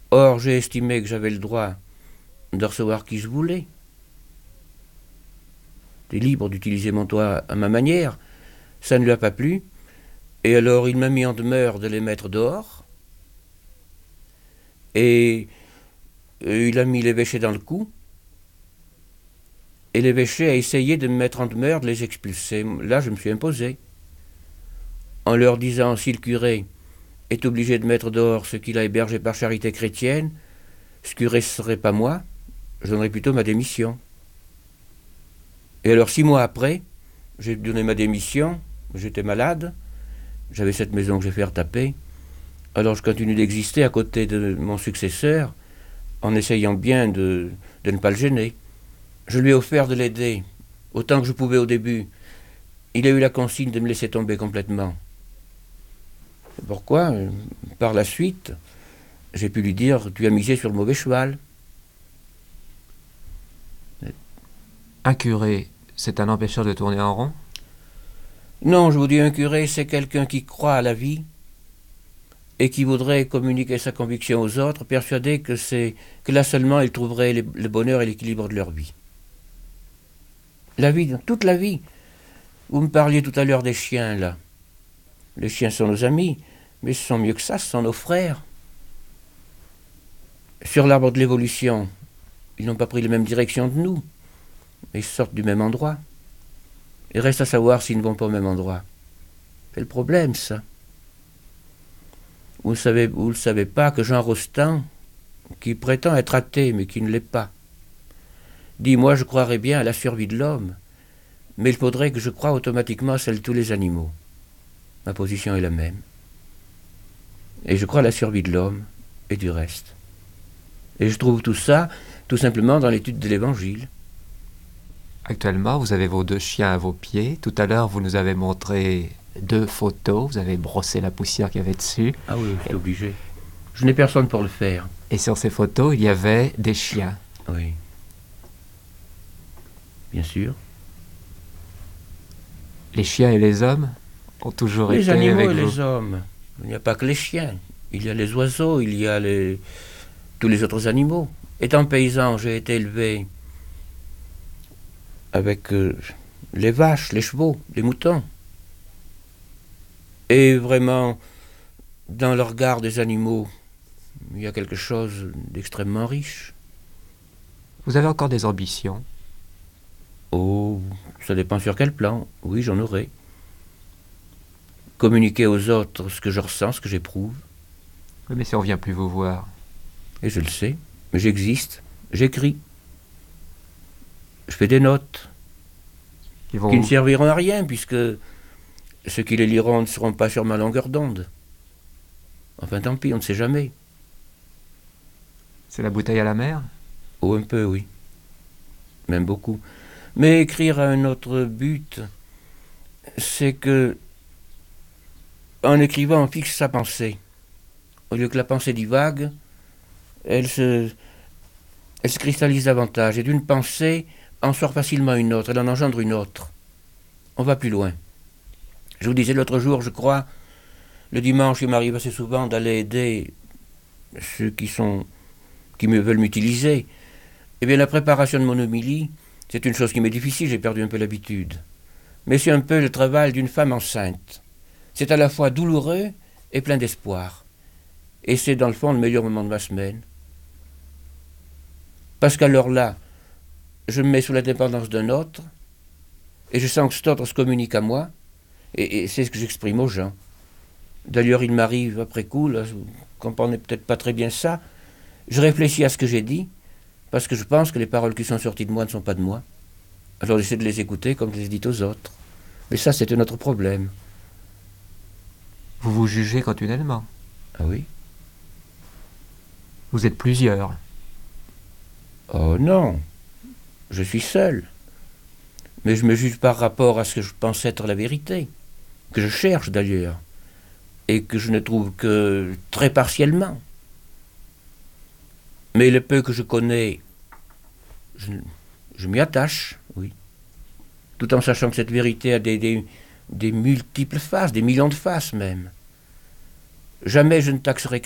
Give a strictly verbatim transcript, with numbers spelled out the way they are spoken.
Or, j'ai estimé que j'avais le droit de recevoir qui je voulais. J'étais libre d'utiliser mon toit à ma manière. Ça ne lui a pas plu. Et alors, il m'a mis en demeure de les mettre dehors. Et euh, il a mis l'évêché dans le cou. Et l'évêché a essayé de me mettre en demeure, de les expulser. Là, je me suis imposé. En leur disant, si le curé est obligé de mettre dehors ce qu'il a hébergé par charité chrétienne, ce curé ne serait pas moi, je donnerais plutôt ma démission. Et alors, six mois après, j'ai donné ma démission, j'étais malade, j'avais cette maison que j'ai fait retaper, alors je continue d'exister à côté de mon successeur, en essayant bien de, de ne pas le gêner. Je lui ai offert de l'aider, autant que je pouvais au début. Il a eu la consigne de me laisser tomber complètement. Pourquoi, par la suite, j'ai pu lui dire, tu as misé sur le mauvais cheval. Un curé, c'est un empêcheur de tourner en rond? Non, je vous dis, un curé, c'est quelqu'un qui croit à la vie et qui voudrait communiquer sa conviction aux autres, persuadé que c'est que là seulement ils trouveraient le bonheur et l'équilibre de leur vie. La vie, toute la vie. Vous me parliez tout à l'heure des chiens, là. Les chiens sont nos amis, mais ce sont mieux que ça, ce sont nos frères. Sur l'arbre de l'évolution, ils n'ont pas pris la même direction que nous, mais ils sortent du même endroit. Il reste à savoir s'ils ne vont pas au même endroit. C'est le problème, ça. Vous ne savez, vous ne savez pas que Jean Rostand, qui prétend être athée, mais qui ne l'est pas, dit, moi je croirais bien à la survie de l'homme, mais il faudrait que je croie automatiquement à celle de tous les animaux. Ma position est la même. Et je crois à la survie de l'homme et du reste. Et je trouve tout ça, tout simplement, dans l'étude de l'Évangile. Actuellement, vous avez vos deux chiens à vos pieds. Tout à l'heure, vous nous avez montré deux photos. Vous avez brossé la poussière qu'il y avait dessus. Ah oui, c'est obligé. Je n'ai personne pour le faire. Et sur ces photos, il y avait des chiens. Oui. Bien sûr. Les chiens et les hommes ont toujours Les été animaux avec et vous. les hommes. Il n'y a pas que les chiens. Il y a les oiseaux, il y a les... tous les autres animaux. Étant paysan, j'ai été élevé avec euh, les vaches, les chevaux, les moutons. Et vraiment, dans le regard des animaux, il y a quelque chose d'extrêmement riche. Vous avez encore des ambitions? Oh, ça dépend sur quel plan. Oui, j'en aurai. Communiquer aux autres ce que je ressens, ce que j'éprouve. Oui, mais si on vient plus vous voir. Et je le sais. Mais j'existe. J'écris. Je fais des notes. Ils vont... Qui ne serviront à rien, puisque ceux qui les liront ne seront pas sur ma longueur d'onde. Enfin, tant pis, on ne sait jamais. C'est la bouteille à la mer? Oh, un peu, oui. Même beaucoup. Mais écrire a un autre but, c'est que, en écrivant, on fixe sa pensée. Au lieu que la pensée divague, elle se, elle se cristallise davantage. Et d'une pensée, en sort facilement une autre, elle en engendre une autre. On va plus loin. Je vous disais l'autre jour, je crois, le dimanche, il m'arrive assez souvent d'aller aider ceux qui sont, qui me veulent m'utiliser. Eh bien, la préparation de mon homélie, c'est une chose qui m'est difficile, j'ai perdu un peu l'habitude. Mais c'est un peu le travail d'une femme enceinte. C'est à la fois douloureux et plein d'espoir. Et c'est dans le fond le meilleur moment de ma semaine. Parce qu'alors là, je me mets sous la dépendance d'un autre, et je sens que cet autre se communique à moi, et, et c'est ce que j'exprime aux gens. D'ailleurs, il m'arrive après coup, là, vous ne comprenez peut-être pas très bien ça, je réfléchis à ce que j'ai dit, parce que je pense que les paroles qui sont sorties de moi ne sont pas de moi. Alors j'essaie de les écouter comme je les dis aux autres. Mais ça, c'est un autre problème. Vous vous jugez continuellement? Ah oui? Vous êtes plusieurs. Oh non, je suis seul. Mais je me juge par rapport à ce que je pense être la vérité, que je cherche d'ailleurs, et que je ne trouve que très partiellement. Mais le peu que je connais, je, je m'y attache, oui. Tout en sachant que cette vérité a des, des, des multiples faces, des millions de faces même. Jamais je ne taxerai